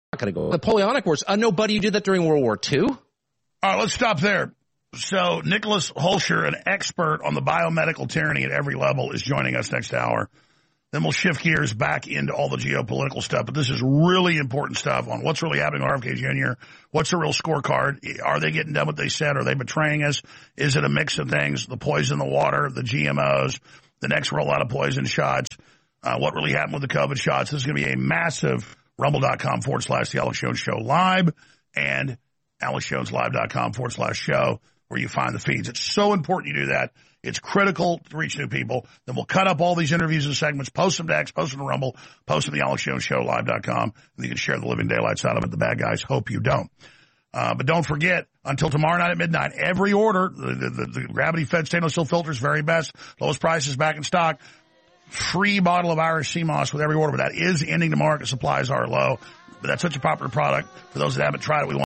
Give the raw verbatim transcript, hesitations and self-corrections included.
going to go. Napoleonic Wars. Uh, no, buddy, you did that during World War Two? All right, let's stop there. So Nicholas Holscher, an expert on the biomedical tyranny at every level, is joining us next hour. Then we'll shift gears back into all the geopolitical stuff. But this is really important stuff on what's really happening with R F K Junior What's the real scorecard? Are they getting done what they said? Are they betraying us? Is it a mix of things? The poison in the water, the G M Os, the next rollout of poison shots, uh, what really happened with the COVID shots? This is going to be a massive rumble.com forward slash the Alex Jones Show live and alexjoneslive.com forward slash show where you find the feeds. It's so important you do that. It's critical to reach new people. Then we'll cut up all these interviews and segments, post them to X, post them to Rumble, post them to the Alex Jones Show live dot com, and you can share the living daylights out of it. The bad guys hope you don't. Uh, but don't forget, until tomorrow night at midnight, every order, the, the, the gravity-fed stainless steel filters, very best, lowest prices back in stock, free bottle of Irish Sea Moss with every order. But that is ending tomorrow because supplies are low. But that's such a popular product. For those that haven't tried it, we want